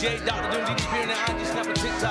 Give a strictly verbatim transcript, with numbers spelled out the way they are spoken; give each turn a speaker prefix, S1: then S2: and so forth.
S1: J, Doctor Doom, D D P, and I just snap a TikTok.